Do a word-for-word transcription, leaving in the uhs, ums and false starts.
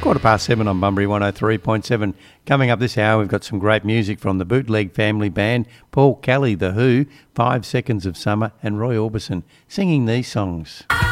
Quarter past seven on Bunbury one oh three point seven. Coming up this hour, we've got some great music from the Bootleg Family Band, Paul Kelly, The Who, Five Seconds of Summer, and Roy Orbison singing these songs.